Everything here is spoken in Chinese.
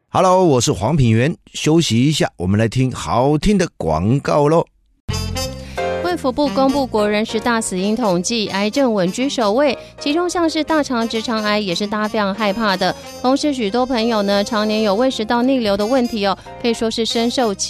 Hello， 我是黄品源，休息一下，我们来听好听的广告咯。 卫福部公布国人10大死因统计，癌症稳居首位，其中像是大肠直肠癌也是大家非常害怕的。同时，许多朋友呢常年有胃食道逆流的问题哦，可以说是深受